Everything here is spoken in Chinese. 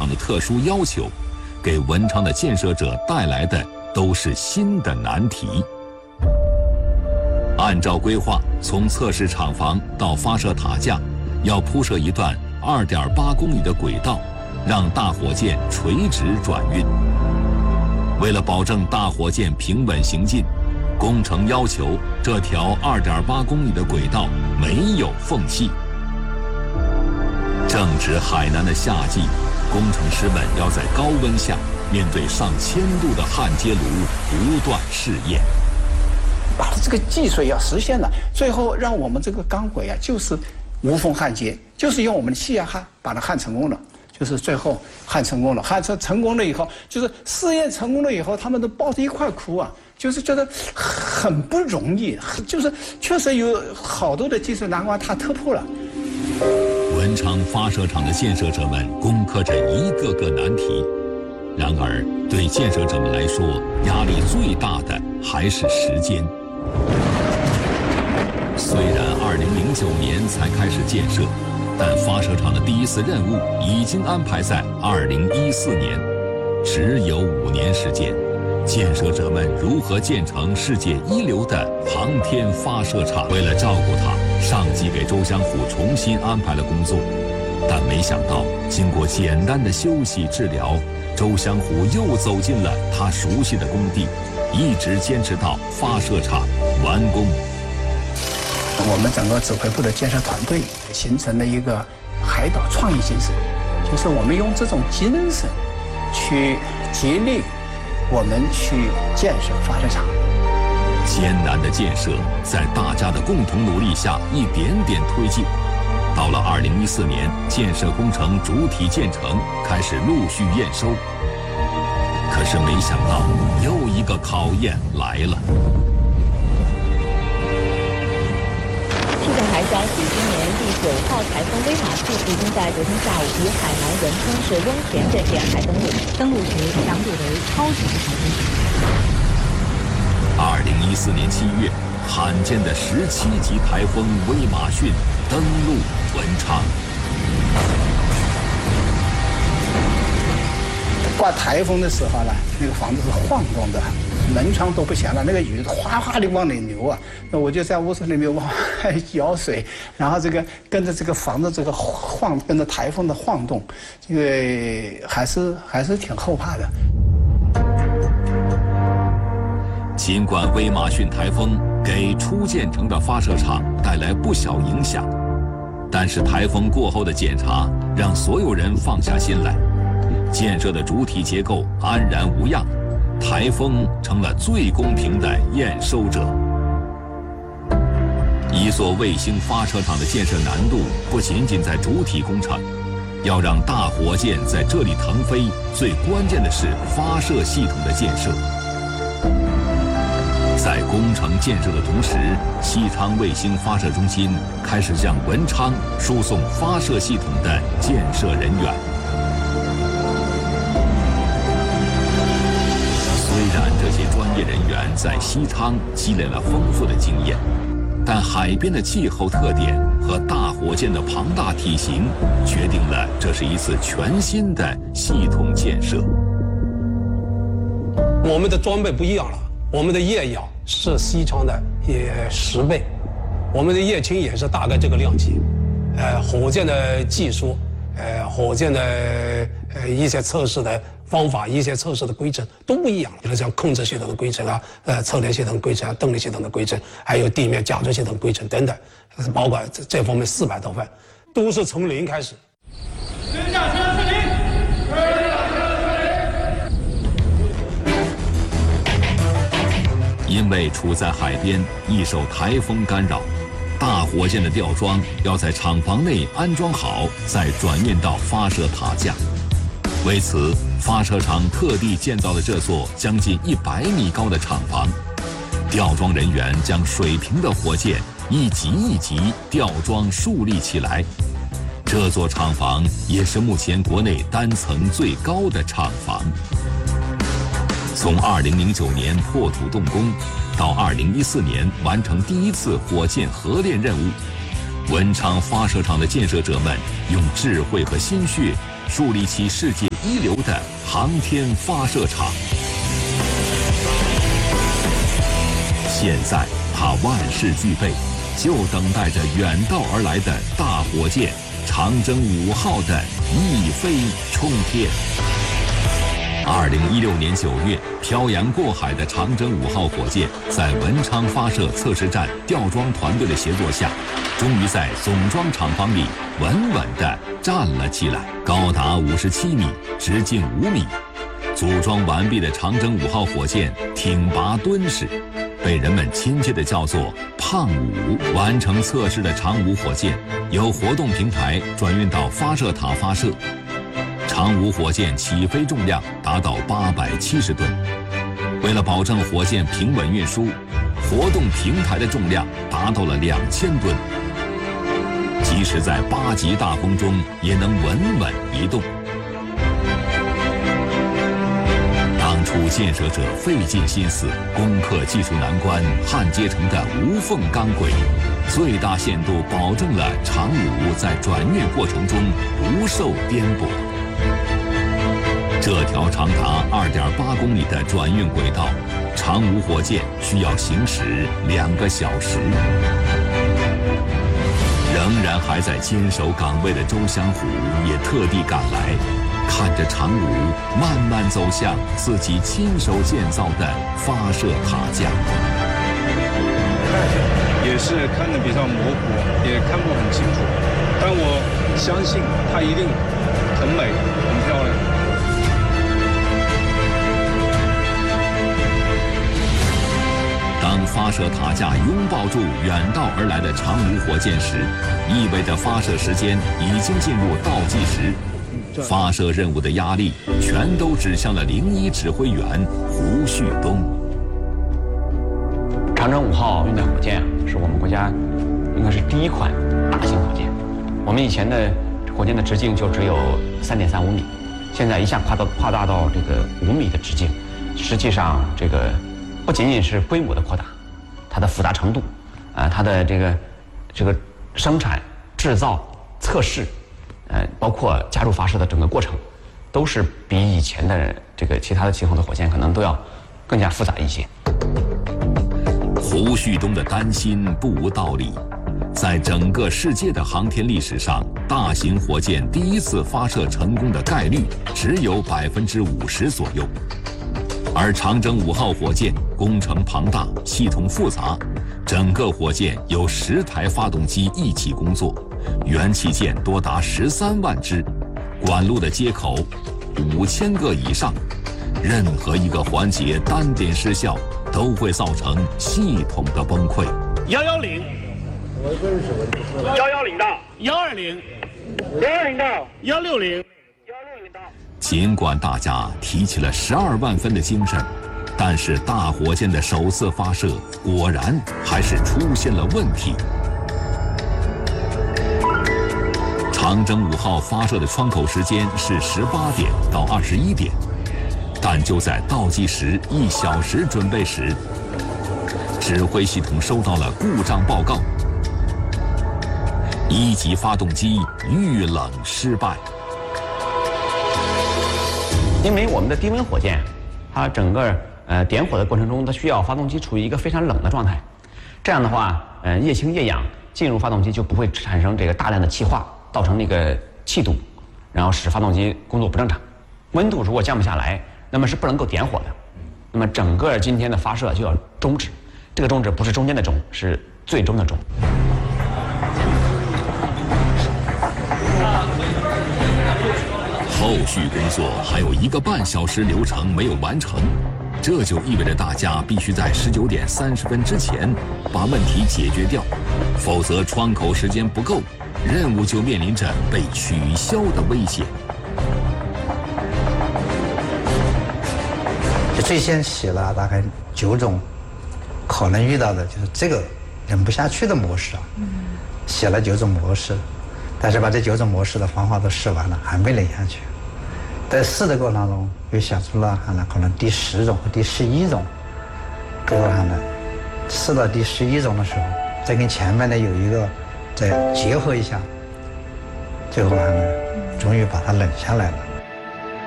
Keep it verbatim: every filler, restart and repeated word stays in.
的特殊要求，给文昌的建设者带来的都是新的难题。按照规划，从测试厂房到发射塔架，要铺设一段二点八公里的轨道，让大火箭垂直转运。为了保证大火箭平稳行进，工程要求这条二点八公里的轨道没有缝隙。正值海南的夏季，工程师们要在高温下面对上千度的焊接炉不断试验， 把这个技术要实现了，最后让我们这个钢轨啊，就是无缝焊接，就是用我们的气压焊把它焊成功了。就是最后焊成功了，焊成成功了以后，就是试验成功了以后，他们都抱着一块哭啊，就是觉得很不容易，就是确实有好多的技术难关他突破了。 文昌发射场的建设者们攻克着一个个难题，然而对建设者们来说，压力最大的还是时间。虽然二零零九年才开始建设，但发射场的第一次任务已经安排在二零一四年，只有五年时间，建设者们如何建成世界一流的航天发射场？为了照顾它，上级给周湘虎重新安排了工作，但没想到，经过简单的休息治疗，周湘虎又走进了他熟悉的工地，一直坚持到发射场完工。 我们整个指挥部的建设团队形成了一个海岛创意精神，就是我们用这种精神去激励我们去建设发射场。 艰难的建设在大家的共同努力下一点点推进，到了二零一四年，建设工程主体建成，开始陆续验收。可是没想到，又一个考验来了。 气象台消息，今年第九号台风威马逊已经在昨天下午于海南仁川市翁田镇沿海登陆，登陆时强度为超强台风。 二零一四年七月，罕见的十七级台风威马逊登陆文昌。 刮台风的时候呢，那个房子是晃动的，门窗都不响了，那个雨哗哗的往里流啊。那我就在屋子里面往外舀水，然后这个跟着这个房子这个晃，跟着台风的晃动，这个还是还是挺后怕的。 尽管威马逊台风给初建成的发射场带来不小影响，但是台风过后的检查让所有人放下心来。建设的主体结构安然无恙，台风成了最公平的验收者。一座卫星发射场的建设难度不仅仅在主体工程，要让大火箭在这里腾飞，最关键的是发射系统的建设。在工程建设的同时，西昌卫星发射中心开始向文昌输送发射系统的建设人员。虽然这些专业人员在西昌积累了丰富的经验，但海边的气候特点和大火箭的庞大体型，决定了这是一次全新的系统建设。 我们的装备不一样了，我们的液氧是西昌的也十倍，我们的液氢也是大概这个量级。呃，火箭的技术，呃，火箭的呃一些测试的方法，一些测试的规程都不一样，比如像控制系统的规程啊，呃，测电系统的规程啊，动力系统的规程，还有地面加速系统规程等等，包括这这方面四百多份，都是从零开始。 跟上车四零。 因为处在海边，易受台风干扰，大火箭的吊装要在厂房内安装好，再转运到发射塔架。为此，发射场特地建造了这座将近一百米高的厂房。吊装人员将水平的火箭一级一级吊装竖立起来。这座厂房也是目前国内单层最高的厂房。从二零零九年破土动工，到二零一四年完成第一次火箭合练任务，文昌发射场的建设者们用智慧和心血，树立起世界一流的航天发射场。现在它万事俱备，就等待着远道而来的大火箭长征五号的一飞冲天。二零一六年九月，漂洋过海的长征五号火箭在文昌发射测试站吊装团队的协作下，终于在总装厂房里稳稳地站了起来。高达五十七米，直径五米，组装完毕的长征五号火箭挺拔敦实，被人们亲切地叫做“胖五”。完成测试的长五火箭由活动平台转运到发射塔发射。长五火箭起飞重量达到八百七十吨，为了保证火箭平稳运输，活动平台的重量达到了两千吨，即使在八级大风中也能稳稳移动。当初建设者费尽心思攻克技术难关，焊接成的无缝钢轨，最大限度保证了长五在转运过程中不受颠簸。这条长达二点八公里的转运轨道，长五火箭需要行驶两个小时。仍然还在坚守岗位的周湘虎也特地赶来，看着长五慢慢走向自己亲手建造的发射塔架。 也是看得比较模糊，也看不很清楚，但我相信它一定很美，很漂亮。 当发射塔架拥抱住远道而来的长五火箭时，意味着发射时间已经进入倒计时。发射任务的压力全都指向了零一指挥员胡旭东。 长征五号运载火箭是我们国家应该是第一款大型火箭。我们以前的火箭的直径就只有三点三五米，现在一下跨到跨大到这个五米的直径。实际上，这个不仅仅是规模的扩大，它的复杂程度，啊、呃，它的这个这个生产、制造、测试，呃，包括加入发射的整个过程，都是比以前的这个其他的型号的火箭可能都要更加复杂一些。 胡旭东的担心不无道理。在整个世界的航天历史上，大型火箭第一次发射成功的概率只有百分之五十左右。而长征五号火箭工程庞大，系统复杂，整个火箭有十台发动机一起工作，元器件多达十三万只，管路的接口五千个以上，任何一个环节单点失效，都会造成系统的崩溃。 幺幺零，幺幺零到幺二零，幺二零到幺六零，幺六零到。 尽管大家提起了十二万分的精神，但是大火箭的首次发射果然还是出现了问题。长征五号发射的窗口时间是十八点到二十一点，但就在倒计时一小时准备时，指挥系统收到了故障报告，一级发动机遇冷失败。 因为我们的低温火箭，它整个呃点火的过程中，它需要发动机处于一个非常冷的状态，这样的话，呃液氢液氧进入发动机就不会产生这个大量的气化，造成那个气堵，然后使发动机工作不正常。温度如果降不下来，那么是不能够点火的，那么整个今天的发射就要终止。这个终止不是中间的终，是最终的终。 后续工作还有一个半小时流程没有完成，这就意味着大家必须在十九点三十分之前把问题解决掉，否则窗口时间不够，任务就面临着被取消的危险。 最先写了大概九种可能遇到的就是这个忍不下去的模式啊，写了九种模式，但是把这九种模式的方法都试完了，还没忍下去。在试的过程当中，又想出了可能第十种和第十一种，最后呢，试到第十一种的时候，再跟前面的有一个再结合一下，最后呢，终于把它忍下来了。